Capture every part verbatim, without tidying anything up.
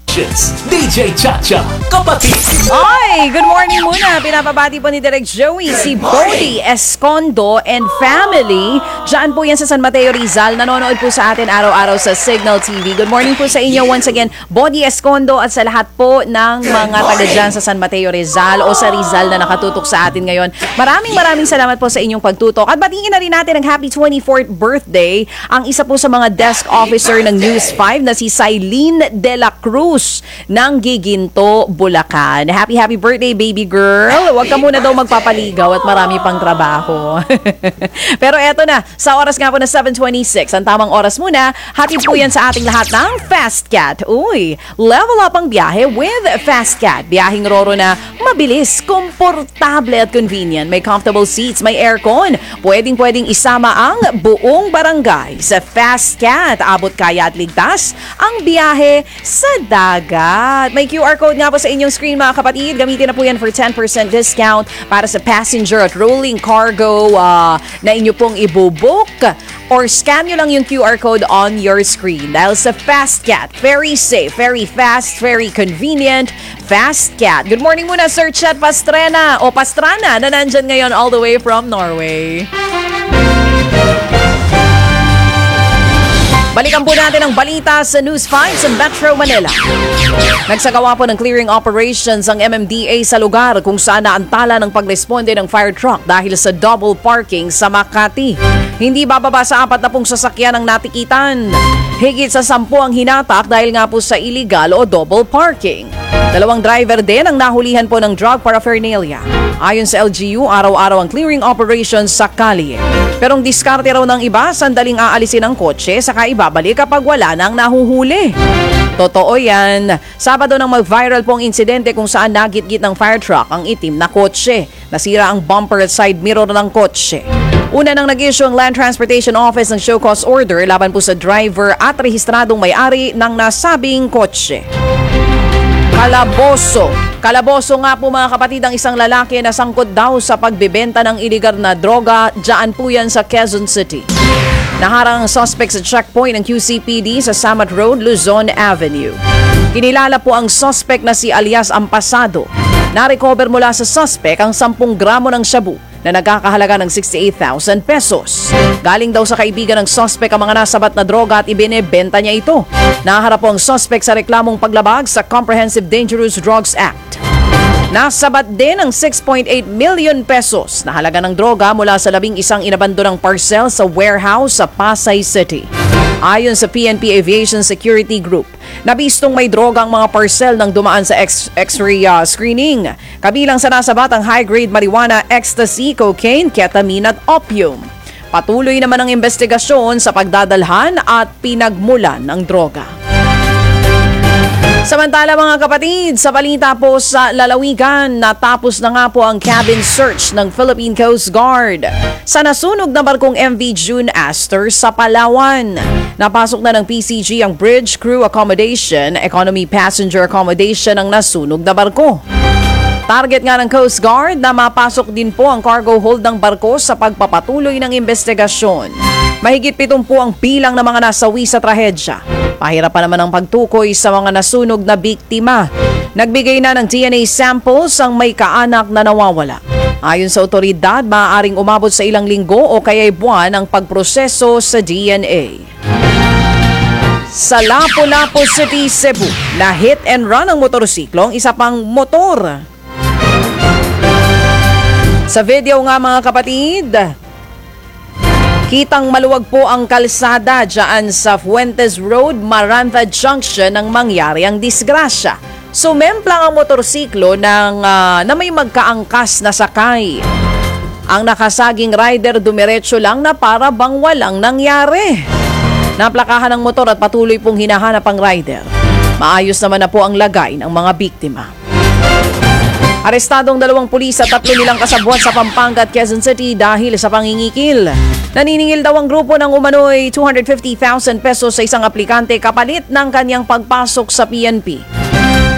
D J Chacha, kapatid. Ay, good morning muna. Pinapabati po ni Direk Joey si Bodie Escondo and family. Diyan po yan sa San Mateo, Rizal. Nanonood po sa atin araw-araw sa Signal T V. Good morning po sa inyo once again, Bodie Escondo, at sa lahat po ng mga taga dyan sa San Mateo, Rizal o sa Rizal na nakatutok sa atin ngayon. Maraming maraming salamat po sa inyong pagtutok. At batingin na rin natin ang happy twenty-fourth birthday ang isa po sa mga desk officer ng News five na si Cylene De La Cruz ng Giginto, Bulacan. Happy, happy birthday, baby girl. Huwag ka muna daw magpapaligaw at marami pang trabaho. Pero eto na, sa oras nga po na seven twenty-six, ang tamang oras muna, hatid po yan sa ating lahat ng Fast Cat. Uy, level up ang biyahe with Fast Cat. Biyaheng Roro na mabilis, komportable at convenient. May comfortable seats, may aircon. Pwedeng-pwedeng isama ang buong barangay. Sa Fast Cat, abot kaya at ligtas ang biyahe sa dagat. May Q R code nga po sa inyong screen, mga kapatid. Gamitin na po yan for ten percent discount para sa passenger at rolling cargo uh, na inyo pong ibubuk, or scan nyo lang yung Q R code on your screen. Dahil sa Fast Cat, very safe, very fast, very convenient. Fast Cat. Good morning muna, Sir Chet Pastrana o Pastrana na nandyan ngayon all the way from Norway. Balikan po natin ang balita sa News five sa Metro Manila. Nagsagawa po ng clearing operations ang M M D A sa lugar kung saan naantala ng pagresponde ng fire truck dahil sa double parking sa Makati. Hindi bababa sa apat na pong sasakyan ang natikitan. Higit sa sampu ang hinatak dahil nga po sa illegal o double parking. Dalawang driver din ang nahulihan po ng drug paraphernalia. Ayon sa L G U, araw-araw ang clearing operations sa kalye. Pero ang diskarte raw ng iba, sandaling aalisin ang kotse saka ibabalik kapag wala nang nahuhuli. Totoo yan. Sabado nang mag-viral po ang insidente kung saan nagit-git ng fire truck ang itim na kotse. Nasira ang bumper at side mirror ng kotse. Una nang nag-issue ang Land Transportation Office ng show cause order laban po sa driver at rehistradong may-ari ng nasabing kotse. Kalaboso. Kalaboso nga po, mga kapatid, ang isang lalaki na sangkot daw sa pagbebenta ng iligal na droga. Diyan po yan sa Quezon City. Naharang ang suspect sa checkpoint ng Q C P D sa Samat Road, Luzon Avenue. Kinilala po ang suspect na si alias Ampasado. Na-recover mula sa suspect ang sampung gramo ng shabu na nagkakahalaga ng sixty-eight thousand pesos. Galing daw sa kaibigan ng suspect ang mga nasabat na droga at ibinebenta niya ito. Naharap po ang suspect sa reklamong paglabag sa Comprehensive Dangerous Drugs Act. Nasabat din ang six point eight million pesos na halaga ng droga mula sa labing isang inabandonang parcel sa warehouse sa Pasay City. Ayon sa P N P Aviation Security Group, nabistong may droga ang mga parcel nang dumaan sa X- X-ray uh, screening. Kabilang sa nasabat ang high-grade marijuana, ecstasy, cocaine, ketamine at opium. Patuloy naman ang investigasyon sa pagdadalhan at pinagmulan ng droga. Samantala, mga kapatid, sa balita po sa lalawigan, natapos na nga po ang cabin search ng Philippine Coast Guard sa nasunog na barkong M V June Astor sa Palawan. Napasok na ng P C G ang Bridge Crew Accommodation, Economy Passenger Accommodation ng nasunog na barko. Target nga ng Coast Guard na mapasok din po ang cargo hold ng barko sa pagpapatuloy ng investigasyon. Mahigit pitong po ang bilang ng mga nasawi sa trahedya. Pahirap pa naman ang pagtukoy sa mga nasunog na biktima. Nagbigay na ng D N A samples ang may kaanak na nawawala. Ayon sa otoridad, maaaring umabot sa ilang linggo o kaya'y buwan ang pagproseso sa D N A. Sa Lapu-Lapu City, Cebu, na hit and run ang motorsiklo ang isa pang motor. Sa video nga, mga kapatid, kitang maluwag po ang kalsada dyan sa Fuentes Road, Marantha Junction nang mangyari ang disgrasya. Sumemplang ang motorsiklo ng, uh, na may magkaangkas na sakay. Ang nakasaging rider dumiretso lang na para bang walang nangyari. Naplakahan ang motor at patuloy pong hinahanap ang rider. Maayos naman na po ang lagay ng mga biktima. Arestadong dalawang pulis at tatlo nilang kasabwat sa Pampanga at Quezon City dahil sa pangingikil. Naniningil daw ang grupo ng umano'y two hundred fifty thousand pesos sa isang aplikante kapalit ng kanyang pagpasok sa P N P.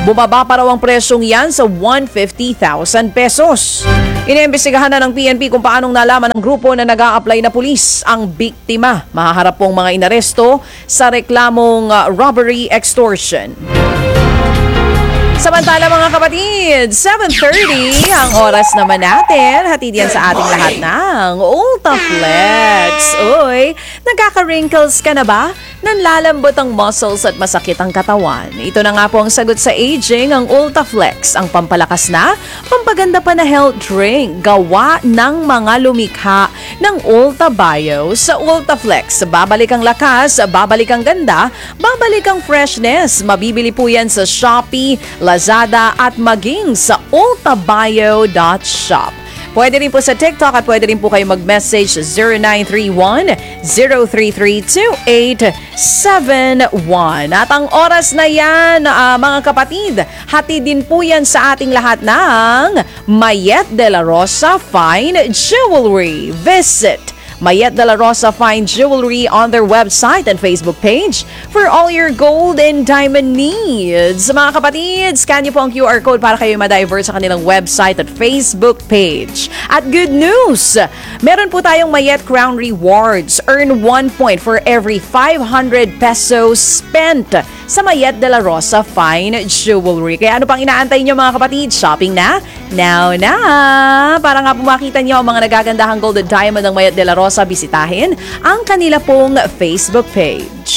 Bumaba pa raw ang presyong yan sa one hundred fifty thousand pesos. Iniimbestigahan na ng P N P kung paanong nalaman ng grupo na nag-a-apply na pulis ang biktima. Mahaharap pong mga inaresto sa reklamong uh, robbery extortion. Samantala mga kapatid, seven thirty ang oras naman natin. Hatid yan sa ating lahat ng Ultaflex. Uy, nagkaka-wrinkles ka na ba? Nanlalambot ang muscles at masakit ang katawan. Ito na nga po ang sagot sa aging, ang Ultaflex. Ang pampalakas na, pampaganda pa na health drink. Gawa ng mga lumikha ng Ulta Bio sa Ultaflex. Babalik ang lakas, babalik ang ganda, babalik ang freshness. Mabibili po yan sa Shopee, Lazada at maging sa ultabio dot shop. Pwede rin po sa TikTok at pwede rin po kayo mag-message zero nine three one, zero three three two eight seven one. At ang oras na yan, uh, mga kapatid, hati din po yan sa ating lahat ng Mayet de la Rosa Fine Jewelry. Visit Mayet de la Rosa Fine Jewelry on their website and Facebook page for all your gold and diamond needs. Mga kapatid, scan niyo po ang Q R code para kayo ma-divert sa kanilang website at Facebook page. At good news! Meron po tayong Mayet Crown Rewards. Earn one point for every five hundred pesos spent sa Mayet de la Rosa Fine Jewelry. Kaya ano pang inaantay niyo mga kapatid? Shopping na? Now na! Para nga po makita niyo ang mga nagagandahang gold and diamond ng Mayet de la Rosa, sa bisitahin ang kanila pong Facebook page.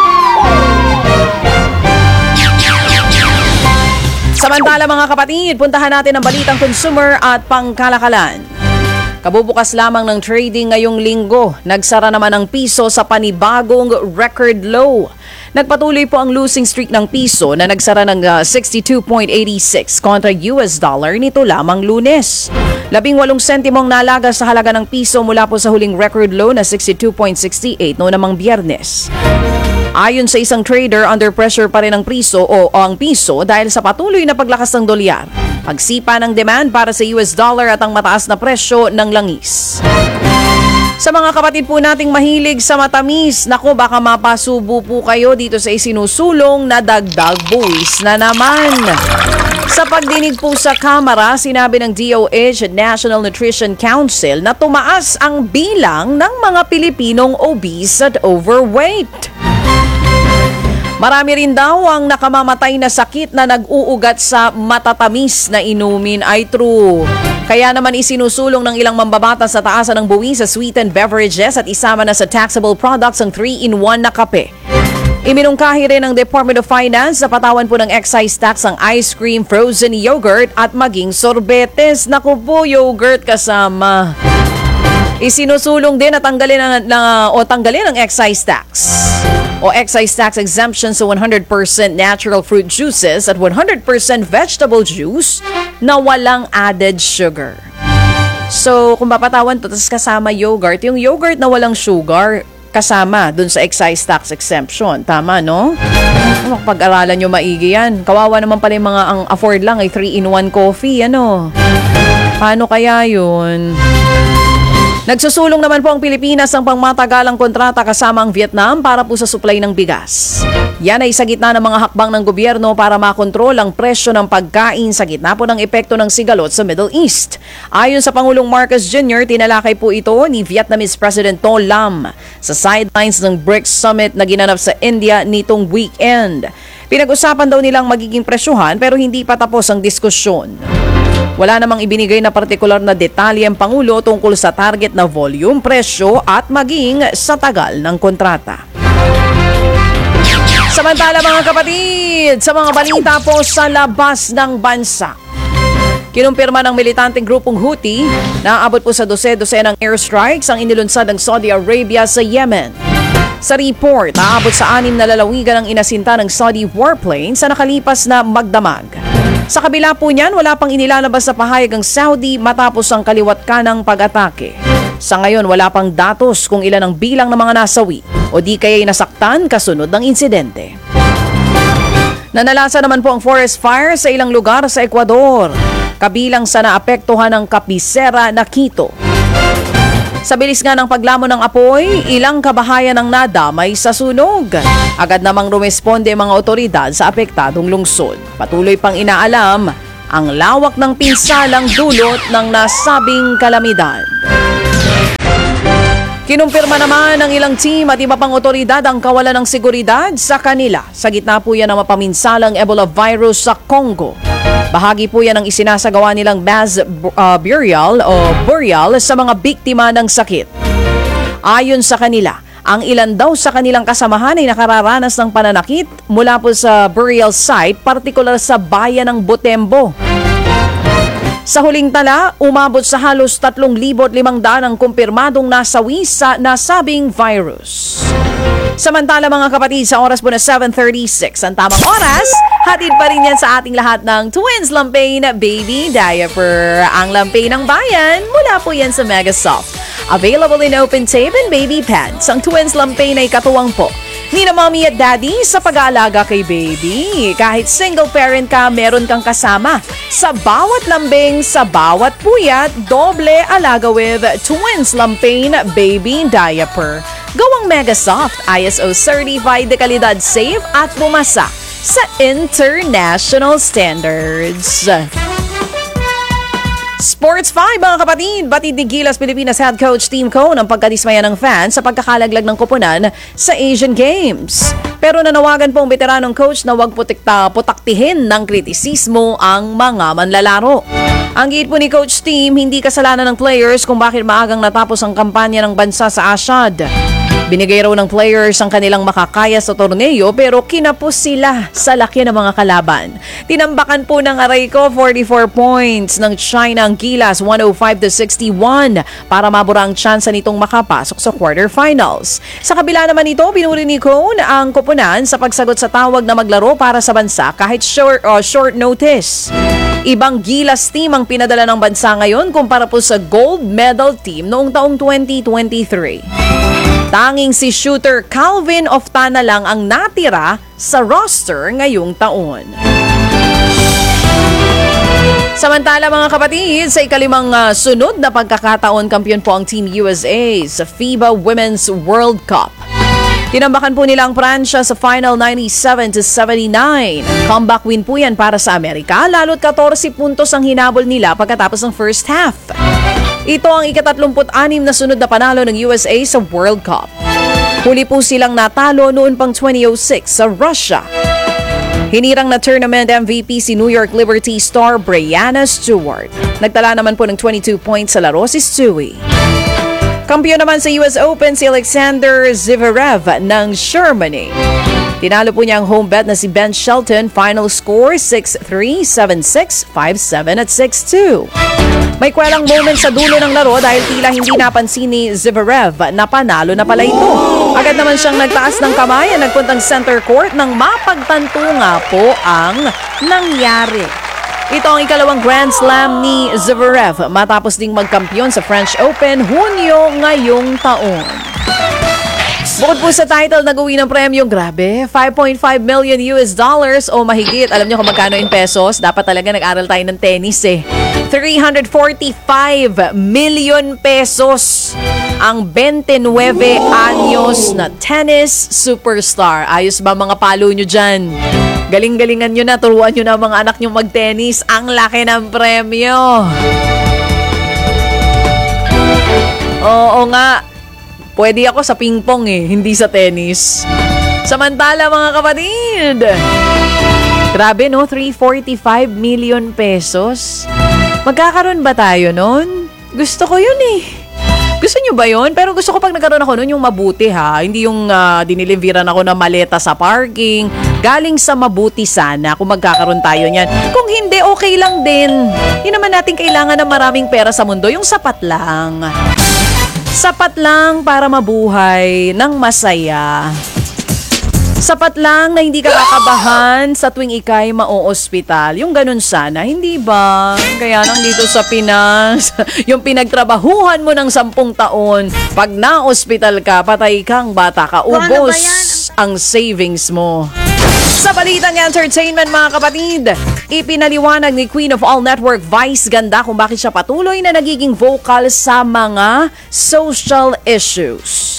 Samantala mga kapatid, puntahan natin ang balitang consumer at pangkalakalan. Kabubukas lamang ng trading ngayong linggo, nagsara naman ang piso sa panibagong record low. Nagpatuloy po ang losing streak ng piso na nagsara ng uh, sixty-two point eight six kontra U S dollar nito lamang Lunes. Labing walong sentimong nalaga sa halaga ng piso mula po sa huling record low na sixty-two point six eight noong namang Biyernes. Ayon sa isang trader, under pressure pa rin ang piso o, o ang piso dahil sa patuloy na paglakas ng dolyar, pagsipa ng demand para sa U S dollar at ang mataas na presyo ng langis. Sa mga kapatid po nating mahilig sa matamis, naku baka mapasubo po kayo dito sa isinusulong na dagdag buwis na naman. Sa pagdinig po sa Kamara, sinabi ng D O H at National Nutrition Council na tumaas ang bilang ng mga Pilipinong obese at overweight. Marami rin daw ang nakamamatay na sakit na nag-uugat sa matatamis na inumin ay true. Kaya naman isinusulong ng ilang mambabatas sa taasan ng buwis sa sweetened beverages at isama na sa taxable products ang three in one na kape. Iminungkahi rin ng Department of Finance sa patawan po ng excise tax ang ice cream, frozen yogurt at maging sorbetes. Naku po, yogurt kasama. Isinusulong din na tanggalin ang, na, o tanggalin ang excise tax o excise tax exemption sa one hundred percent natural fruit juices at one hundred percent vegetable juice na walang added sugar. So, kung papatawan to, tapos kasama yogurt, yung yogurt na walang sugar, kasama dun sa excise tax exemption. Tama, no? Pag-aralan nyo maigi yan. Kawawa naman pala yung mga ang afford lang ay three in one coffee, ano? Paano kaya yun? Nagsusulong naman po ang Pilipinas ng pangmatagalang kontrata kasama ang Vietnam para po sa supply ng bigas. Yan ay sa gitna ng mga hakbang ng gobyerno para makontrol ang presyo ng pagkain sa gitna po ng epekto ng sigalot sa Middle East. Ayon sa Pangulong Marcos Junior, tinalakay po ito ni Vietnamese President To Lam sa sidelines ng B R I C S Summit na ginanap sa India nitong weekend. Pinag-usapan daw nilang magiging presyuhan pero hindi pa tapos ang diskusyon. Wala namang ibinigay na partikular na detalye ang Pangulo tungkol sa target na volume, presyo at maging sa tagal ng kontrata. Samantala mga kapatid, sa mga balita po sa labas ng bansa. Kinumpirma ng militanteng grupong Houthi na aabot po sa dose-dosenang airstrikes ang inilunsad ng Saudi Arabia sa Yemen. Sa report, aabot sa anim na lalawigan ang inasinta ng Saudi warplane sa nakalipas na magdamag. Sa kabila po niyan, wala pang inilalabas sa pahayag ang Saudi matapos ang kaliwat kanang pag-atake. Sa ngayon, wala pang datos kung ilan ang bilang ng mga nasawi o di kaya'y nasaktan kasunod ng insidente. Nanalasa naman po ang forest fire sa ilang lugar sa Ecuador, kabilang sa naapektuhan ng Kapisera na Quito. Sa bilis nga ng paglamon ng apoy, ilang kabahayan ang nadamay sa sunog. Agad namang rumesponde ang mga otoridad sa apektadong lungsod. Patuloy pang inaalam ang lawak ng pinsalang dulot ng nasabing kalamidad. Kinumpirma naman ng ilang team at iba pang otoridad ang kawalan ng seguridad sa kanila. Sa gitna po yan ng mapaminsalang Ebola virus sa Congo. Bahagi po yan ng isinasagawa nilang mass uh, burial o burial sa mga biktima ng sakit. Ayon sa kanila, ang ilan daw sa kanilang kasamahan ay nakararanas ng pananakit mula po sa burial site, partikular sa bayan ng Butembo. Sa huling tala, umabot sa halos tatlong libo at limang daan ang kumpirmadong nasawi sa nasabing virus. Samantala mga kapatid, sa oras po na seven thirty-six, ang tamang oras, hatid pa rin yan sa ating lahat ng Twins Lampain Baby Diaper. Ang Lampain ng bayan, mula po yan sa Megasoft. Available in open tape and baby pads. Ang Twins Lampain ay katuwang po ni na mommy at daddy sa pag-aalaga kay baby. Kahit single parent ka, meron kang kasama. Sa bawat lambing, sa bawat puyat, doble alaga with Twins Lampain Baby Diaper. Gawang Megasoft, I S O certified de kalidad safe at bumasa sa international standards. Sports five mga kapatid, batid ni Gilas Pilipinas head coach Team Co ng pagkadismaya ng fans sa pagkakalaglag ng koponan sa Asian Games. Pero nanawagan po ang veteranong coach na huwag putikta, putaktihin ng kritisismo ang mga manlalaro. Ang giit po ni Coach Team, hindi kasalanan ng players kung bakit maagang natapos ang kampanya ng bansa sa Asyad. Binigay raw ng players ang kanilang makakaya sa torneo pero kinapos sila sa laki ng mga kalaban. Tinambakan po ng aray ko forty-four points ng China ang Gilas one oh five to sixty-one para mabura ang tsansa nitong makapasok sa quarterfinals. Sa kabila naman ito, pinuri ni Cone ang koponan sa pagsagot sa tawag na maglaro para sa bansa kahit short, uh, short notice. Ibang Gilas team ang pinadala ng bansa ngayon kumpara po sa gold medal team noong taong twenty twenty-three. Tanging si shooter Calvin Oftana lang ang natira sa roster ngayong taon. Samantala mga kapatid, sa ikalimang uh, sunod na pagkakataon, kampiyon po ang Team U S A sa FIBA Women's World Cup. Tinambakan po nila ang Pransya sa final ninety-seven to seventy-nine. Comeback win po yan para sa Amerika, lalo't fourteen puntos ang hinabol nila pagkatapos ng first half. Ito ang ikatatlumput-anim na sunod na panalo ng U S A sa World Cup. Huli po silang natalo noon pang twenty oh six sa Russia. Hinirang na tournament M V P si New York Liberty star Breanna Stewart. Nagtala naman po ng twenty-two points sa laro si Stewie. Kampiyon naman sa U S Open si Alexander Zverev ng Germany. Tinalo po niya ang home bet na si Ben Shelton, final score six three, seven six, five seven at six two. May kwelang moment sa dulo ng laro dahil tila hindi napansin ni Zverev na panalo na pala ito. Agad naman siyang nagtaas ng kamay at nagpuntang center court nang mapagtanto nga po ang nangyari. Ito ang ikalawang Grand Slam ni Zverev matapos ding magkampiyon sa French Open Hunyo ngayong taon. Bukod po sa title, nag-uwi ng premyo, grabe, five point five million U S dollars o mahigit. Alam niyo kung magkano in pesos? Dapat talaga nag-aral tayo ng tennis eh. three hundred forty-five million pesos ang twenty-nine anyos na tennis superstar. Ayos ba mga palo nyo dyan? Galing-galingan nyo na, turuan nyo na mga anak nyo mag-tennis. Ang laki ng premyo. Oo nga. Pwede ako sa ping-pong eh, hindi sa tennis. Samantala mga kapatid, grabe no, three hundred forty-five million pesos. Magkakaroon ba tayo nun? Gusto ko yun eh. Gusto nyo ba yun? Pero gusto ko pag nagkaroon ako nun yung mabuti ha. Hindi yung uh, diniliveran ako na maleta sa parking. Galing sa mabuti sana kung magkakaroon tayo niyan. Kung hindi, okay lang din. Hindi naman natin kailangan ng maraming pera sa mundo. Yung sapat lang. Sapat lang para mabuhay ng masaya. Sapat lang na hindi ka kakabahan sa tuwing ikay ma-o-ospital. Yung ganun sana, hindi ba? Kaya nang dito sa Pinas, yung pinagtrabahuhan mo ng sampung taon, pag na-ospital ka, patay kang bata ka, ubos ang savings mo. Sa balitang entertainment mga kapatid, ipinaliwanag ni Queen of All Network Vice Ganda kung bakit siya patuloy na nagiging vocal sa mga social issues.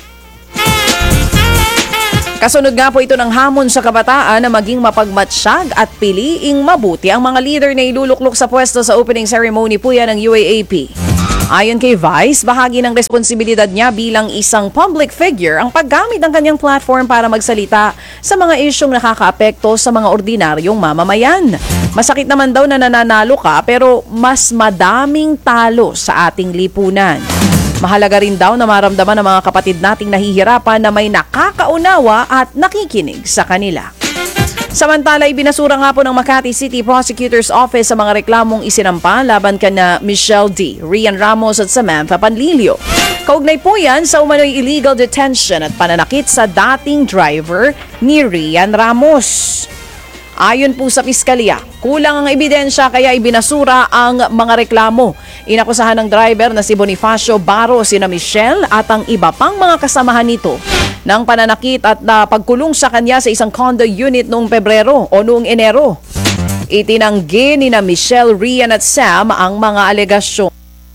Kasunod nga po ito ng hamon sa kabataan na maging mapagmatsyag at piliing mabuti ang mga leader na iluluklok sa pwesto sa opening ceremony po yan ng U A A P. Ayon kay Vice, bahagi ng responsibilidad niya bilang isang public figure ang paggamit ng kanyang platform para magsalita sa mga isyong nakakaapekto sa mga ordinaryong mamamayan. Masakit naman daw na nananalo ka pero mas madaming talo sa ating lipunan. Mahalaga rin daw na maramdaman ng mga kapatid nating nahihirapan na may nakakaunawa at nakikinig sa kanila. Samantala, ibinasura nga po ng Makati City Prosecutor's Office sa mga reklamong isinampa laban kana Michelle D., Rian Ramos at Samantha Panlilio. Kaugnay po yan sa umano'y illegal detention at pananakit sa dating driver ni Rian Ramos. Ayon po sa piskalya, kulang ang ebidensya kaya ibinasura ang mga reklamo. Inakusahan ng driver na si Bonifacio Baro, sina Michelle at ang iba pang mga kasamahan nito ng pananakit at na pagkulong sa kanya sa isang condo unit noong Pebrero o noong Enero. Itinanggi ni na Michelle, Rian at Sam ang mga alegasyon.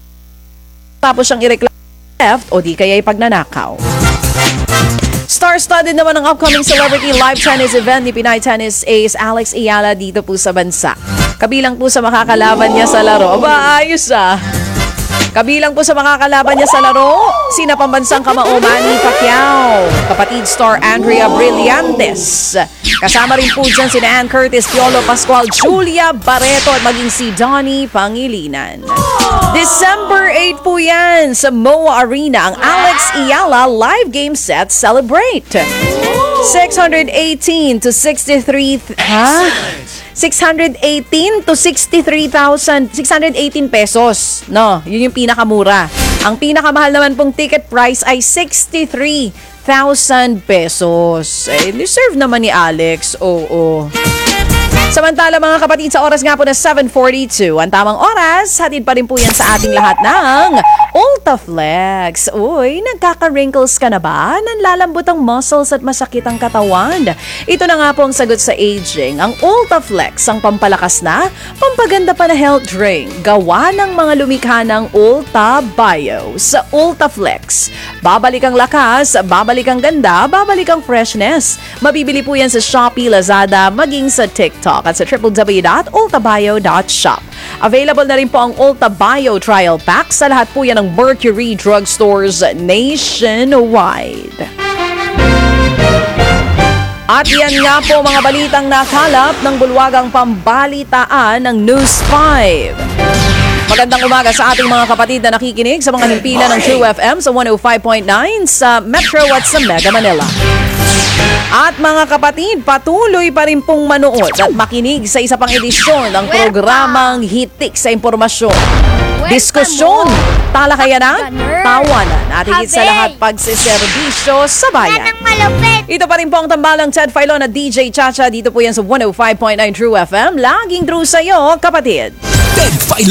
Tapos siyang ireklamo theft o di kaya ipagnanakaw. Star-studded naman ang upcoming celebrity live tennis event ni Pinay Tennis Ace Alex Ayala dito po sa bansa. Kabilang po sa makakalaban niya sa laro. Aba, ayos ah! Kabilang po sa makakalaban niya sa laro, sina pambansang kamao Manny Pacquiao, kapatid star Andrea Brillantes. Kasama rin po dyan sina Ann Curtis, Piolo Pascual, Julia Barreto at maging si Donnie Pangilinan. December eighth po yan sa M O A Arena ang Alex Ayala Live Game Set Celebrate. six eighteen to sixty-three ha? six eighteen to sixty-three thousand six hundred eighteen pesos. No, yun yung pinakamura. Ang pinakamahal naman pong ticket price ay sixty-three thousand pesos. Eh, deserve naman ni Alex. Oo. Samantala mga kapatid, sa oras nga po na seven forty-two, ang tamang oras, hatid pa rin po yan sa ating lahat ng Ultaflex. Uy, nagkaka-wrinkles ka na ba? Nanlalambot ang muscles at masakit ang katawan. Ito na nga po ang sagot sa aging. Ang Ultaflex, ang pampalakas na, pampaganda pa na health drink. Gawa ng mga lumikha ng Ulta Bio. Sa Ultaflex, babalik ang lakas, babalik ang ganda, babalik ang freshness. Mabibili po yan sa Shopee, Lazada, maging sa TikTok at sa w w w dot ultabio dot shop. Available na rin po ang Ulta Bio Trial Pack sa lahat po yan ng Mercury Drugstores nationwide. At yan nga po mga balitang nakalap ng bulwagang pambalitaan ng News five. Magandang umaga sa ating mga kapatid na nakikinig sa mga himpilan ng True F M sa one oh five point nine sa Metro at sa Mega Manila. At mga kapatid, patuloy pa rin pong manood at makinig sa isa pang edisyon ng programang Hitik sa Impormasyon. Diskusyon, talakayanan, tawanan, at higit sa lahat pagsiservisyo sa bayan. Ito pa rin po ang tambalang Ted Filon at D J Chacha. Dito po yan sa one oh five point nine True F M. Laging true sa'yo, kapatid. Ted Filon.